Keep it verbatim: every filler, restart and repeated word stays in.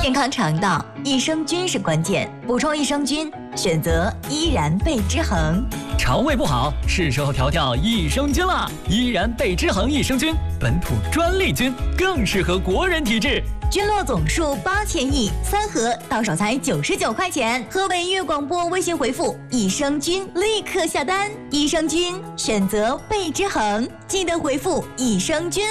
健康肠道，益生菌是关键，补充益生菌，选择依然贝之恒。 肠胃不好，是时候调调益生菌了。依然贝之恒益生菌，本土专利菌，更适合国人体质。 菌落总数八千亿，三盒到手才九十九块钱。河北音乐广播微信回复益生菌，立刻下单。益生菌选择贝之恒，记得回复益生菌